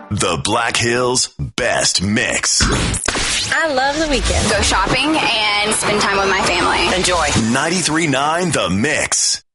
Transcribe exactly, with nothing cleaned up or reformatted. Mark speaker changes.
Speaker 1: The Black Hills Best Mix.
Speaker 2: I love the weekend.
Speaker 3: Go shopping and spend time with my family.
Speaker 2: Enjoy.
Speaker 1: ninety-three point nine The Mix.